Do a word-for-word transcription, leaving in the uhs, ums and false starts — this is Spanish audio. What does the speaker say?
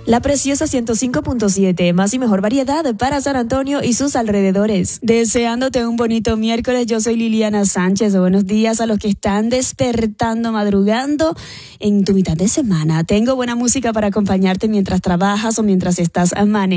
La Preciosa ciento cinco punto siete, más y mejor variedad para San Antonio y sus alrededores. Deseándote un bonito miércoles, yo soy Liliana Sánchez. Buenos días a los que están despertando, madrugando en tu mitad de semana. Tengo buena música para acompañarte mientras trabajas o mientras estás manejando.